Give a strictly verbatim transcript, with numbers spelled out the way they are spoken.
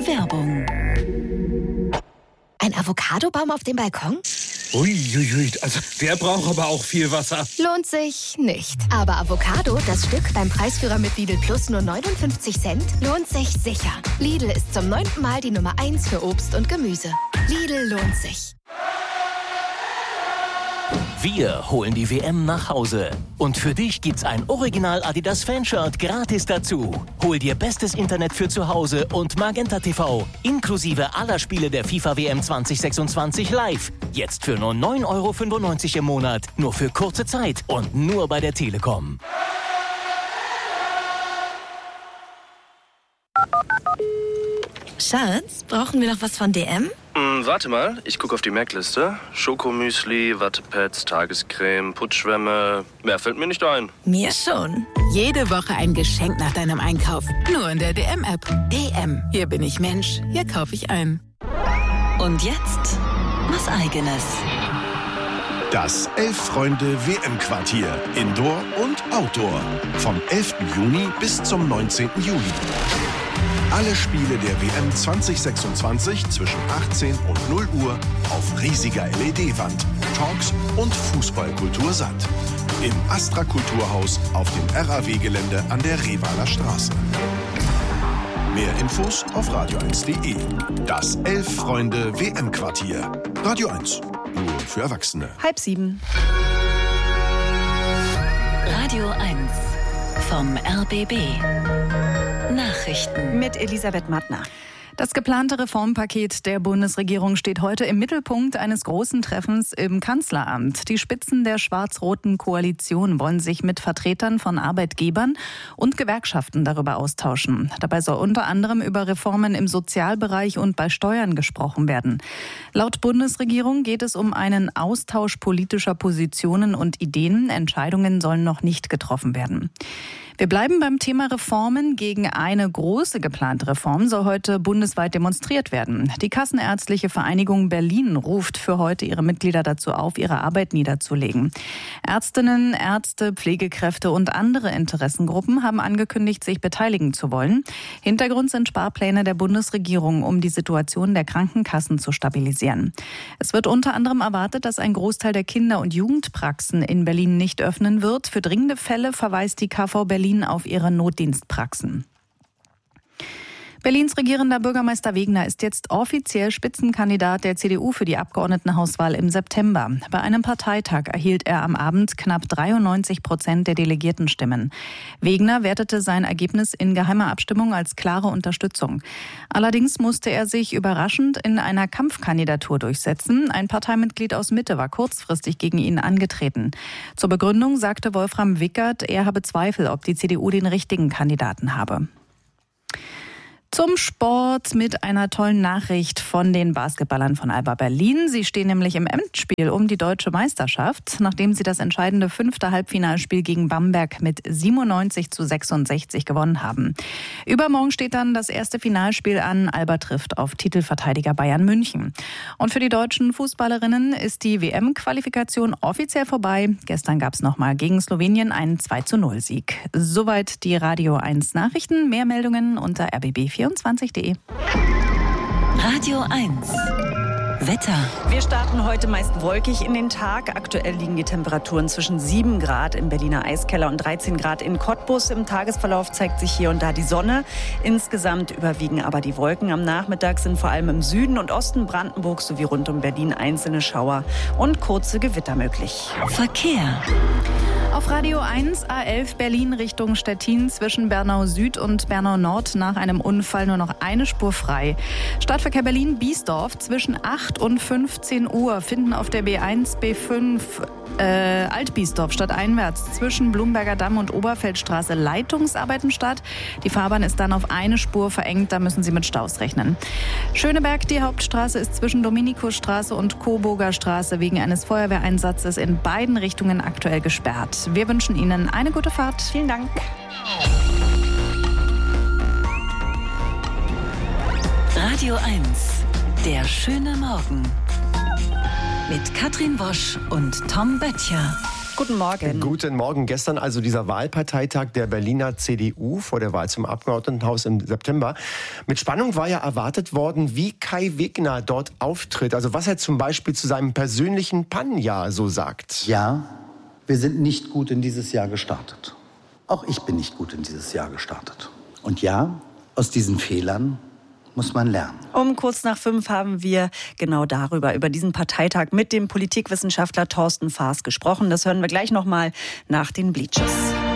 Werbung. Ein Avocadobaum auf dem Balkon? Uiuiui, also der braucht aber auch viel Wasser. Lohnt sich nicht. Aber Avocado, das Stück beim Preisführer mit Lidl Plus nur neunundfünfzig Cent, lohnt sich sicher. Lidl ist zum neunten Mal die Nummer eins für Obst und Gemüse. Lidl lohnt sich. Wir holen die W M nach Hause. Und für dich gibt's ein Original Adidas Fanshirt gratis dazu. Hol dir bestes Internet für zu Hause und Magenta T V. Inklusive aller Spiele der FIFA W M zwanzig sechsundzwanzig live. Jetzt für nur neun Euro fünfundneunzig im Monat. Nur für kurze Zeit und nur bei der Telekom. Schatz, brauchen wir noch was von D M? Hm, warte mal, ich gucke auf die Merkliste. Schokomüsli, Wattepads, Tagescreme, Putzschwämme. Mehr fällt mir nicht ein. Mir schon. Jede Woche ein Geschenk nach deinem Einkauf. Nur in der D M-App. D M. Hier bin ich Mensch. Hier kaufe ich ein. Und jetzt was Eigenes. Das Elf-Freunde-W M-Quartier. Indoor und Outdoor. Vom elften Juni bis zum neunzehnten Juli. Alle Spiele der W M zwanzig sechsundzwanzig zwischen achtzehn und null Uhr auf riesiger L E D-Wand, Talks und Fußballkultur satt. Im Astra Kulturhaus auf dem R A W-Gelände an der Revaler Straße. Mehr Infos auf radio eins punkt de. Das Elf-Freunde-W M-Quartier. Radio eins. Nur für Erwachsene. Halb sieben. Radio eins vom R B B. Nachrichten mit Elisabeth Mattner. Das geplante Reformpaket der Bundesregierung steht heute im Mittelpunkt eines großen Treffens im Kanzleramt. Die Spitzen der schwarz-roten Koalition wollen sich mit Vertretern von Arbeitgebern und Gewerkschaften darüber austauschen. Dabei soll unter anderem über Reformen im Sozialbereich und bei Steuern gesprochen werden. Laut Bundesregierung geht es um einen Austausch politischer Positionen und Ideen. Entscheidungen sollen noch nicht getroffen werden. Wir bleiben beim Thema Reformen. Gegen eine große geplante Reform soll heute bundesweit demonstriert werden. Die Kassenärztliche Vereinigung Berlin ruft für heute ihre Mitglieder dazu auf, ihre Arbeit niederzulegen. Ärztinnen, Ärzte, Pflegekräfte und andere Interessengruppen haben angekündigt, sich beteiligen zu wollen. Hintergrund sind Sparpläne der Bundesregierung, um die Situation der Krankenkassen zu stabilisieren. Es wird unter anderem erwartet, dass ein Großteil der Kinder- und Jugendpraxen in Berlin nicht öffnen wird. Für dringende Fälle verweist die K V Berlin auf ihre Notdienstpraxen. Berlins regierender Bürgermeister Wegner ist jetzt offiziell Spitzenkandidat der C D U für die Abgeordnetenhauswahl im September. Bei einem Parteitag erhielt er am Abend knapp dreiundneunzig Prozent der Delegiertenstimmen. Wegner wertete sein Ergebnis in geheimer Abstimmung als klare Unterstützung. Allerdings musste er sich überraschend in einer Kampfkandidatur durchsetzen. Ein Parteimitglied aus Mitte war kurzfristig gegen ihn angetreten. Zur Begründung sagte Wolfram Wickert, er habe Zweifel, ob die C D U den richtigen Kandidaten habe. Zum Sport mit einer tollen Nachricht von den Basketballern von Alba Berlin. Sie stehen nämlich im Endspiel um die deutsche Meisterschaft, nachdem sie das entscheidende fünfte Halbfinalspiel gegen Bamberg mit siebenundneunzig zu sechsundsechzig gewonnen haben. Übermorgen steht dann das erste Finalspiel an. Alba trifft auf Titelverteidiger Bayern München. Und für die deutschen Fußballerinnen ist die W M-Qualifikation offiziell vorbei. Gestern gab es nochmal gegen Slowenien einen zwei zu null Sieg. Soweit die Radio eins Nachrichten. Mehr Meldungen unter r b b vierundzwanzig punkt de. Radio eins. Wetter. Wir starten heute meist wolkig in den Tag. Aktuell liegen die Temperaturen zwischen sieben Grad im Berliner Eiskeller und dreizehn Grad in Cottbus. Im Tagesverlauf zeigt sich hier und da die Sonne. Insgesamt überwiegen aber die Wolken. Am Nachmittag sind vor allem im Süden und Osten Brandenburgs sowie rund um Berlin einzelne Schauer und kurze Gewitter möglich. Verkehr. Auf Radio eins A elf Berlin Richtung Stettin zwischen Bernau Süd und Bernau Nord nach einem Unfall nur noch eine Spur frei. Stadtverkehr Berlin-Biesdorf zwischen acht und fünfzehn Uhr finden auf der B eins, B fünf äh, Alt-Biesdorf stadteinwärts zwischen Blumberger Damm und Oberfeldstraße Leitungsarbeiten statt. Die Fahrbahn ist dann auf eine Spur verengt, da müssen Sie mit Staus rechnen. Schöneberg, die Hauptstraße, ist zwischen Dominikusstraße und Coburger Straße wegen eines Feuerwehreinsatzes in beiden Richtungen aktuell gesperrt. Wir wünschen Ihnen eine gute Fahrt. Vielen Dank. Radio eins. Der schöne Morgen. Mit Katrin Wosch und Tom Böttcher. Guten Morgen. Guten Morgen. Gestern also dieser Wahlparteitag der Berliner C D U vor der Wahl zum Abgeordnetenhaus im September. Mit Spannung war ja erwartet worden, wie Kai Wegner dort auftritt. Also was er zum Beispiel zu seinem persönlichen Pannenjahr so sagt. Ja, wir sind nicht gut in dieses Jahr gestartet. Auch ich bin nicht gut in dieses Jahr gestartet. Und ja, aus diesen Fehlern muss man lernen. Um kurz nach fünf haben wir genau darüber, über diesen Parteitag mit dem Politikwissenschaftler Thorsten Faas gesprochen. Das hören wir gleich nochmal nach den Bleachers.